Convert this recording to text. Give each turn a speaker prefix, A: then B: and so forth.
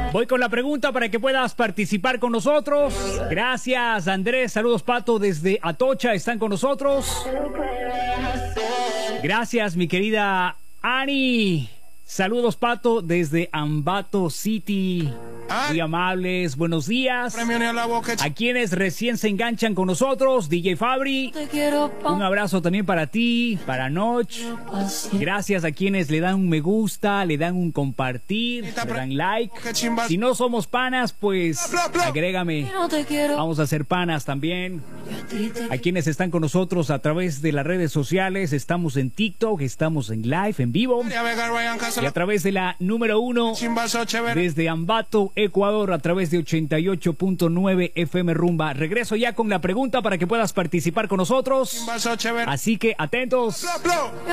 A: Voy con la pregunta para que puedas participar con nosotros. Gracias, Andrés. Saludos, Pato, desde Atocha. Están con nosotros. Gracias, mi querida Ani. Saludos, Pato, desde Ambato City. Muy amables, buenos días. A quienes recién se enganchan con nosotros, DJ Fabri, un abrazo también para ti, para Noch. Gracias a quienes le dan un me gusta, le dan un compartir, le dan like. Si no somos panas, pues agrégame. Vamos a ser panas también. A quienes están con nosotros a través de las redes sociales, estamos en TikTok, estamos en live, en vivo. Y a través de la número 1 desde Ambato, Ecuador, a través de 88.9 FM Rumba. Regreso ya con la pregunta para que puedas participar con nosotros. Así que atentos.